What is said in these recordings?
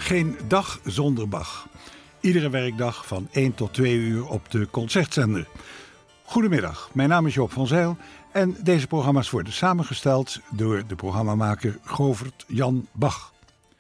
Geen dag zonder Bach. Iedere werkdag van 1 tot 2 uur op de Concertzender. Goedemiddag, mijn naam is Joop van Zijl en deze programma's worden samengesteld door de programmamaker Govert Jan Bach.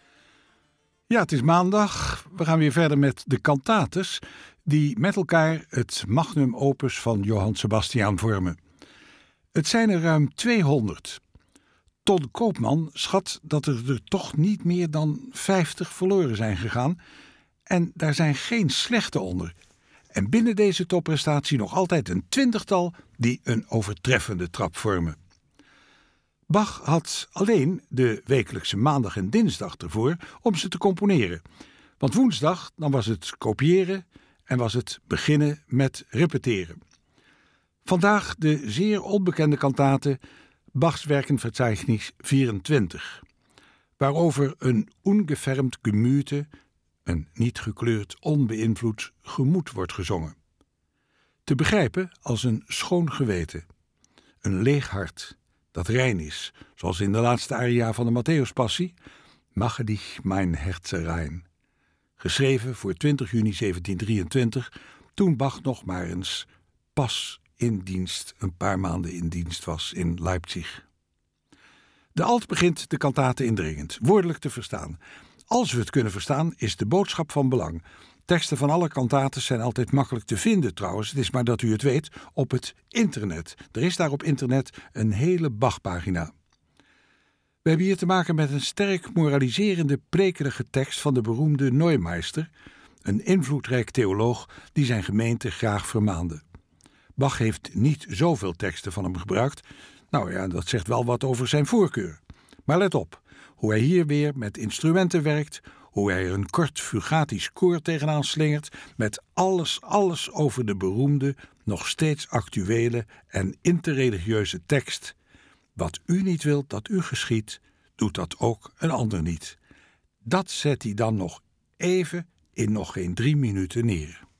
Ja, het is maandag. We gaan weer verder met de cantates die met elkaar het magnum opus van Johann Sebastian vormen. Het zijn er ruim 200. Ton Koopman schat dat er toch niet meer dan 50 verloren zijn gegaan. En daar zijn geen slechte onder. En binnen deze topprestatie nog altijd een 20-tal die een overtreffende trap vormen. Bach had alleen de wekelijkse maandag en dinsdag ervoor om ze te componeren. Want woensdag dan was het kopiëren en was het beginnen met repeteren. Vandaag de zeer onbekende kantate Bachs Werkenverzeichnis 24, waarover een ungefärbt Gemüte, een niet gekleurd, onbeïnvloed gemoed wordt gezongen. Te begrijpen als een schoon geweten, een leeg hart dat rein is, zoals in de laatste aria van de Matthäuspassie, Mache dich mein Herze rein, geschreven voor 20 juni 1723, toen Bach nog maar eens pas in dienst, een paar maanden in dienst was in Leipzig. De alt begint de kantate indringend, woordelijk te verstaan. Als we het kunnen verstaan, is de boodschap van belang. Teksten van alle kantates zijn altijd makkelijk te vinden trouwens. Het is maar dat u het weet op het internet. Er is daar op internet een hele Bach-pagina. We hebben hier te maken met een sterk moraliserende, prekerige tekst van de beroemde Neumeister, een invloedrijk theoloog die zijn gemeente graag vermaande. Bach heeft niet zoveel teksten van hem gebruikt. Nou ja, dat zegt wel wat over zijn voorkeur. Maar let op, hoe hij hier weer met instrumenten werkt, hoe hij er een kort fugatisch koor tegenaan slingert, met alles over de beroemde, nog steeds actuele en interreligieuze tekst. Wat u niet wilt dat u geschiedt, doet dat ook een ander niet. Dat zet hij dan nog even in nog geen 3 minuten neer.